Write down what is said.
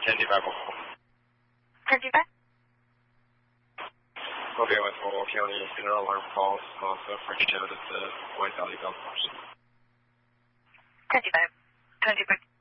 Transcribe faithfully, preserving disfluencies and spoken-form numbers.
ten two five. ten two five. Okay, with Oral County, an alarm calls off of French Town at the White Valley Golf Course. ten two five. ten two five.